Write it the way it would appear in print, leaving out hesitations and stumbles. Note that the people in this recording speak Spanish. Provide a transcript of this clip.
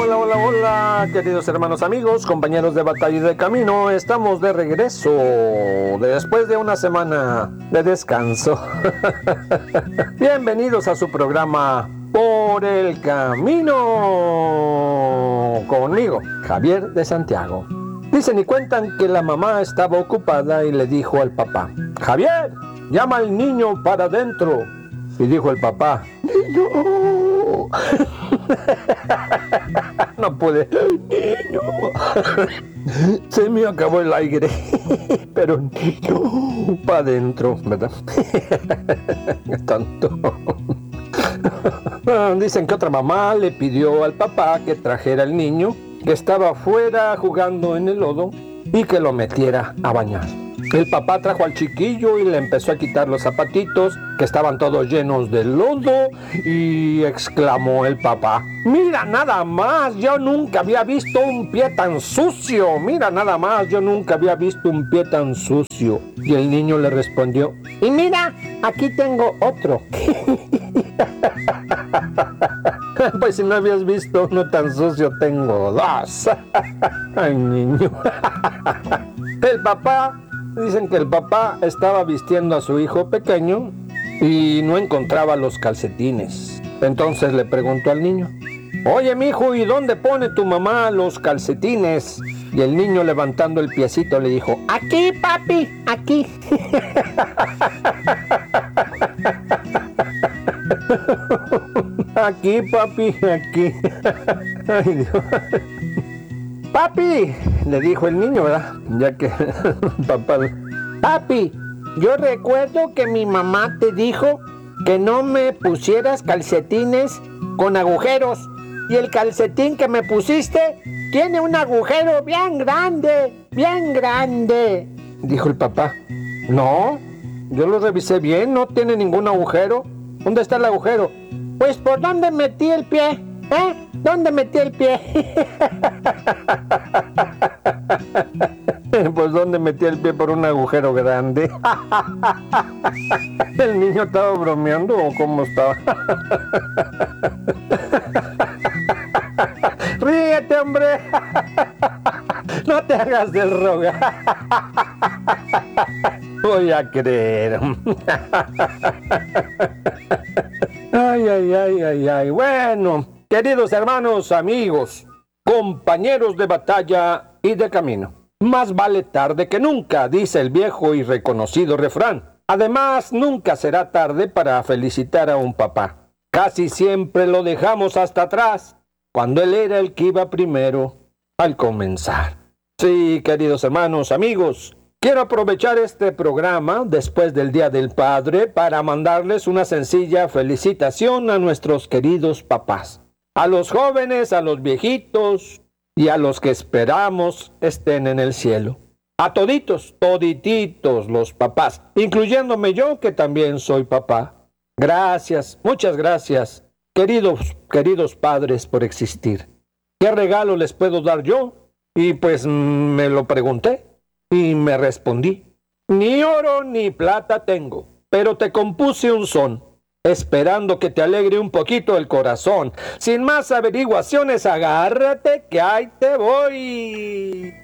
Hola, queridos hermanos, amigos, compañeros de batalla y de camino. Estamos de regreso después de una semana de descanso. Bienvenidos a su programa Por el Camino, conmigo, Javier de Santiago. Dicen y cuentan que la mamá estaba ocupada y le dijo al papá: Javier, llama al niño para adentro. Y dijo el papá: ¡Niño! No pude. ¡Niño! Se me acabó el aire. Pero niño, para adentro, ¿verdad? Tonto. Dicen que otra mamá le pidió al papá que trajera al niño, que estaba afuera jugando en el lodo, y que lo metiera a bañar. El papá trajo al chiquillo y le empezó a quitar los zapatitos, que estaban todos llenos de lodo, y exclamó el papá: ¡Mira nada más! Yo nunca había visto un pie tan sucio. ¡Mira nada más! Yo nunca había visto un pie tan sucio. Y el niño le respondió: y mira, aquí tengo otro. Pues si no habías visto uno tan sucio, tengo dos. Ay, niño. El papá, dicen que el papá estaba vistiendo a su hijo pequeño y no encontraba los calcetines. Entonces le preguntó al niño: oye, mijo, ¿y dónde pone tu mamá los calcetines? Y el niño, levantando el piecito, le dijo: aquí, papi, aquí. Aquí, papi, aquí. Ay, Dios. Papi, le dijo el niño, ¿verdad? Ya que papá... Papi, yo recuerdo que mi mamá te dijo que no me pusieras calcetines con agujeros. Y el calcetín que me pusiste tiene un agujero bien grande, dijo el papá. No, yo lo revisé bien, no tiene ningún agujero. ¿Dónde está el agujero? Pues, ¿por dónde metí el pie? ¿Dónde metí el pie? Pues, ¿dónde metí el pie? Por un agujero grande. ¿El niño estaba bromeando o cómo estaba? ¡Ríete, hombre! No te hagas del rogar. Voy a creer. Ay. Bueno, queridos hermanos, amigos, compañeros de batalla y de camino. Más vale tarde que nunca, dice el viejo y reconocido refrán. Además, nunca será tarde para felicitar a un papá. Casi siempre lo dejamos hasta atrás, cuando él era el que iba primero al comenzar. Sí, queridos hermanos, amigos, quiero aprovechar este programa después del Día del Padre para mandarles una sencilla felicitación a nuestros queridos papás. A los jóvenes, a los viejitos y a los que esperamos estén en el cielo. A todititos los papás, incluyéndome yo, que también soy papá. Gracias, muchas gracias, queridos padres, por existir. ¿Qué regalo les puedo dar yo? Y pues me lo pregunté y me respondí: ni oro ni plata tengo, pero te compuse un son, esperando que te alegre un poquito el corazón. Sin más averiguaciones, agárrate que ahí te voy.